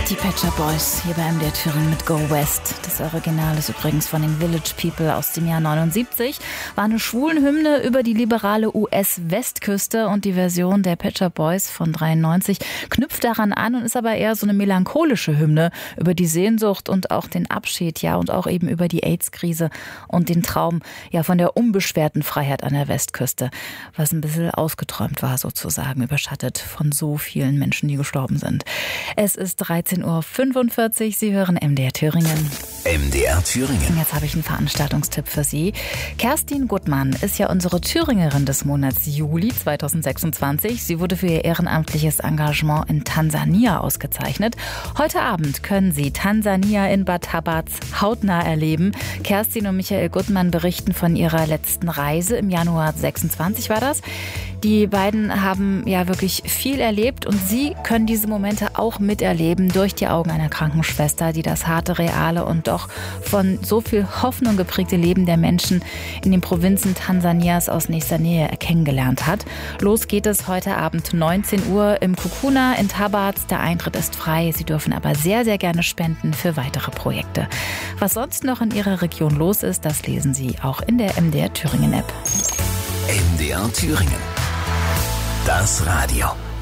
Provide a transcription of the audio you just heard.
Die Pet Shop Boys hier bei MDR Thüringen mit Go West. Das Original ist übrigens von den Village People aus dem Jahr 79. War eine Schwulenhymne über die liberale US-Westküste und die Version der Pet Shop Boys von 93 knüpft daran an und ist aber eher so eine melancholische Hymne über die Sehnsucht und auch den Abschied, ja, und auch eben über die AIDS-Krise und den Traum, ja, von der unbeschwerten Freiheit an der Westküste, was ein bisschen ausgeträumt war sozusagen, überschattet von so vielen Menschen, die gestorben sind. Es ist 13:45 Uhr. Sie hören MDR Thüringen. MDR Thüringen. Jetzt habe ich einen Veranstaltungstipp für Sie. Kerstin Gutmann ist ja unsere Thüringerin des Monats Juli 2026. Sie wurde für ihr ehrenamtliches Engagement in Tansania ausgezeichnet. Heute Abend können Sie Tansania in Bad Habarz hautnah erleben. Kerstin und Michael Gutmann berichten von ihrer letzten Reise. Im Januar 26 war das. Die beiden haben ja wirklich viel erlebt und Sie können diese Momente auch miterleben durch die Augen einer Krankenschwester, die das harte, reale und doch von so viel Hoffnung geprägte Leben der Menschen in den Provinzen Tansanias aus nächster Nähe kennengelernt hat. Los geht es heute Abend 19 Uhr im Kukuna in Tabarz. Der Eintritt ist frei. Sie dürfen aber sehr, sehr gerne spenden für weitere Projekte. Was sonst noch in Ihrer Region los ist, das lesen Sie auch in der MDR Thüringen App. MDR Thüringen. Das Radio.